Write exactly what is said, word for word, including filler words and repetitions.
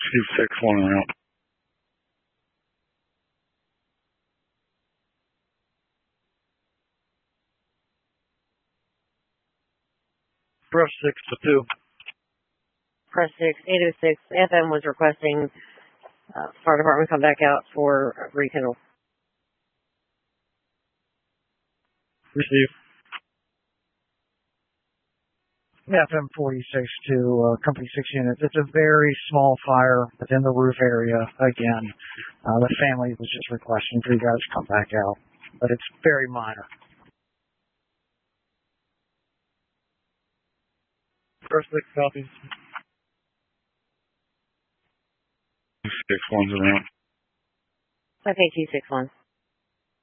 two six one around. Brush six to two. Press six, eight oh six. F M was requesting uh, fire department come back out for rekindle. Receive. F M forty-six to uh, Company six units. It's a very small fire within the roof area. Again, uh, the family was just requesting for you guys to come back out, but it's very minor. First six copies. Six ones around. I think two six one.